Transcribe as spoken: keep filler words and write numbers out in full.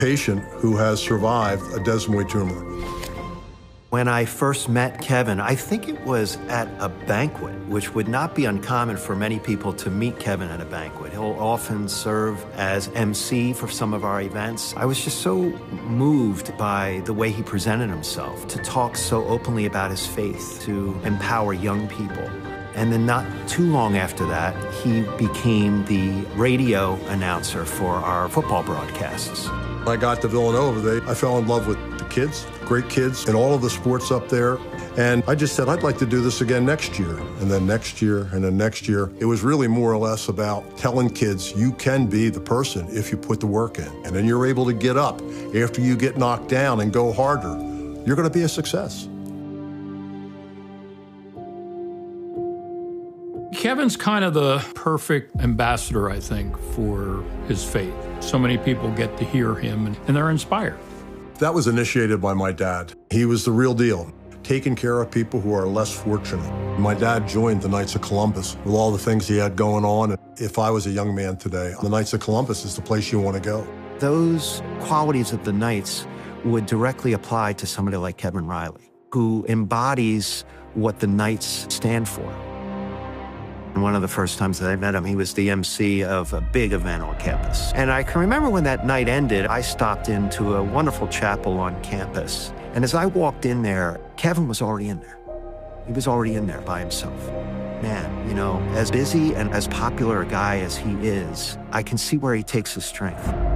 patient who has survived a desmoid tumor. When I first met Kevin, I think it was at a banquet, which would not be uncommon for many people to meet Kevin at a banquet. He'll often serve as M C for some of our events. I was just so moved by the way he presented himself, to talk so openly about his faith, to empower young people. And then not too long after that, he became the radio announcer for our football broadcasts. When I got to Villanova, they, I fell in love with the kids, great kids, and all of the sports up there. And I just said, I'd like to do this again next year. And then next year, and then next year. It was really more or less about telling kids, you can be the person if you put the work in. And then you're able to get up after you get knocked down and go harder. You're going to be a success. Kevin's kind of the perfect ambassador, I think, for his faith. So many people get to hear him, and, and they're inspired. That was initiated by my dad. He was the real deal, taking care of people who are less fortunate. My dad joined the Knights of Columbus with all the things he had going on. If I was a young man today, the Knights of Columbus is the place you want to go. Those qualities of the Knights would directly apply to somebody like Kevin Riley, who embodies what the Knights stand for. And one of the first times that I met him, he was the M C of a big event on campus. And I can remember when that night ended, I stopped into a wonderful chapel on campus. And as I walked in there, Kevin was already in there. He was already in there by himself. Man, you know, as busy and as popular a guy as he is, I can see where he takes his strength.